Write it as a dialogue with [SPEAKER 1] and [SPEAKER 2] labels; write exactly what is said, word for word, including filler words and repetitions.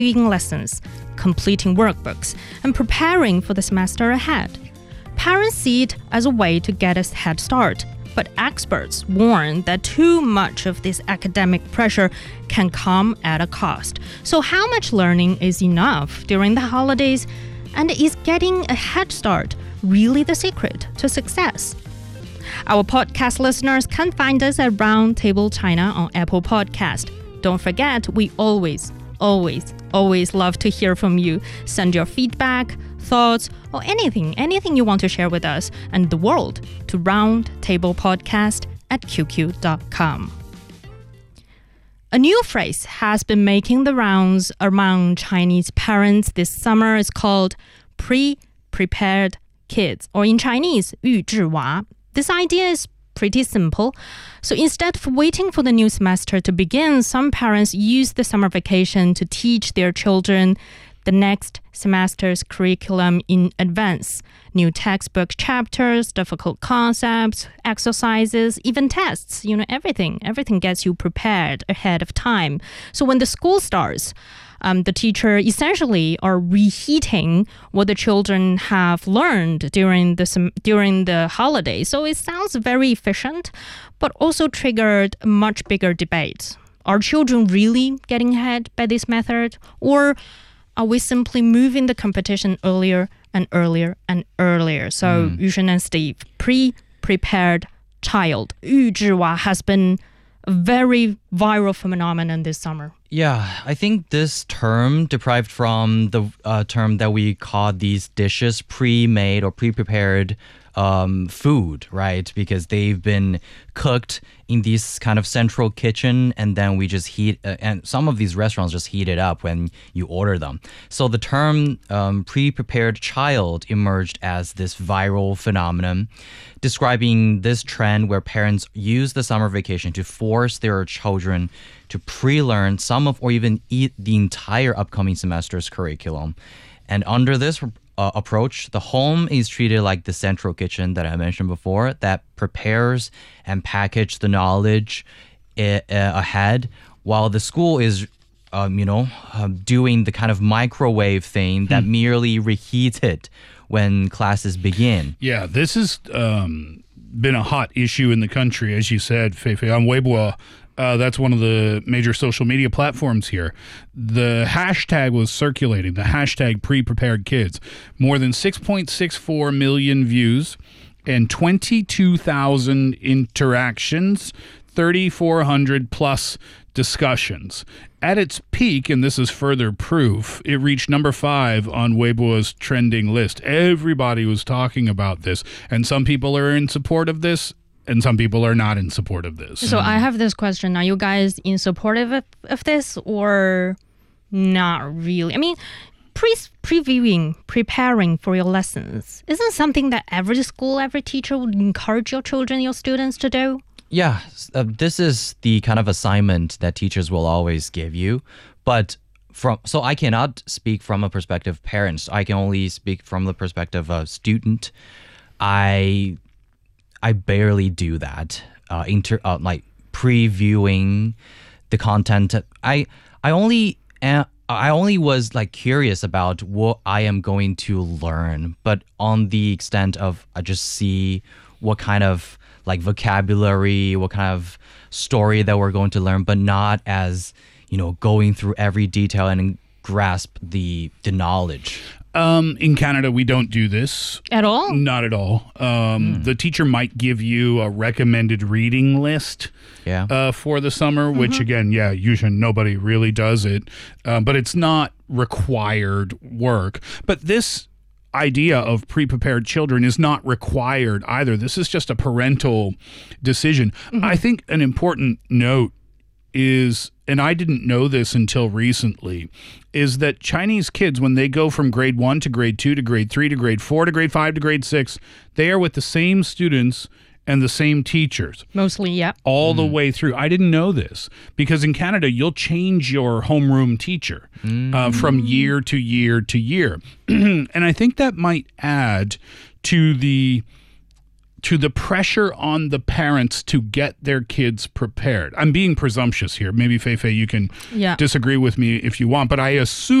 [SPEAKER 1] reviewing lessons, completing workbooks, and preparing for the semester ahead. Parents see it as a way to get a head start, but experts warn that too much of this academic pressure can come at a cost. So how much learning is enough during the holidays? And is getting a head start really the secret to success? Our podcast listeners can find us at Roundtable China on Apple Podcast. Don't forget, we always, always, always love to hear from you. Send your feedback, thoughts, or anything, anything you want to share with us and the world to roundtablepodcast at q q dot com. A new phrase has been making the rounds among Chinese parents this summer. It's called pre-prepared kids, or in Chinese, 预制娃. This idea is pretty simple. So instead of waiting for the new semester to begin, some parents use the summer vacation to teach their children the next semester's curriculum in advance. New textbook chapters, difficult concepts, exercises, even tests, you know, everything. Everything gets you prepared ahead of time. So when the school starts, um, the teacher essentially are reheating what the children have learned during the sem- during the holiday. So it sounds very efficient, but also triggered a much bigger debate. Are children really getting ahead by this method? Or are we simply moving the competition earlier and earlier and earlier? So, mm. Yusheng and Steve, pre-prepared child, 预制娃 has been a very viral phenomenon this summer.
[SPEAKER 2] Yeah, I think this term derived from the uh, term that we call these dishes pre-made or pre-prepared um, food, right? Because they've been cooked in this kind of central kitchen, and then we just heat, uh, and some of these restaurants just heat it up when you order them. So the term um, pre-prepared child emerged as this viral phenomenon, describing this trend where parents use the summer vacation to force their children to pre-learn some of or even eat the entire upcoming semester's curriculum. And under this uh, approach, the home is treated like the central kitchen that I mentioned before that prepares and packages the knowledge uh, ahead, while the school is um, you know, uh, doing the kind of microwave thing that hmm. merely reheats it when classes begin.
[SPEAKER 3] Yeah, this has um, been a hot issue in the country, as you said, Feifei, on Weibo. Uh, that's one of the major social media platforms here. The hashtag was circulating, the hashtag pre-prepared kids. More than six point six four million views and twenty-two thousand interactions, thirty-four hundred plus discussions. At its peak, and this is further proof, it reached number five on Weibo's trending list. Everybody was talking about this, and some people are in support of this, and some people are not in support of this.
[SPEAKER 1] So I have this question. Are you guys in support of, of this or not really? I mean, pre previewing, preparing for your lessons, isn't something that every school, every teacher would encourage your children, your students to do?
[SPEAKER 2] Yeah, uh, this is the kind of assignment that teachers will always give you. But from so I cannot speak from a perspective of parents. I can only speak from the perspective of student. I I barely do that. Uh, inter uh, like previewing the content. I I only uh, I only was like curious about what I am going to learn, but on the extent of I just see what kind of like vocabulary, what kind of story that we're going to learn, but not as, you know, going through every detail and grasp the the knowledge.
[SPEAKER 3] Um, in Canada, we don't do this.
[SPEAKER 1] At all?
[SPEAKER 3] Not at all. Um, mm. The teacher might give you a recommended reading list
[SPEAKER 2] yeah.
[SPEAKER 3] uh, for the summer, mm-hmm. which again, yeah, usually nobody really does it. Uh, but it's not required work. But this idea of pre-prepared children is not required either. This is just a parental decision. Mm-hmm. I think an important note is, and I didn't know this until recently, is that Chinese kids, when they go from grade one to grade two to grade three to grade four to grade five to grade six, they are with the same students and the same teachers.
[SPEAKER 1] Mostly, yeah.
[SPEAKER 3] All
[SPEAKER 2] mm.
[SPEAKER 3] the way through. I didn't know this because in Canada, you'll change your homeroom teacher mm. uh, from year to year to year. And I think that might add to the to the pressure on the parents to get their kids prepared. I'm being presumptuous here. Maybe, Feifei, you can
[SPEAKER 1] Yeah.
[SPEAKER 3] disagree with me if you want, but I assume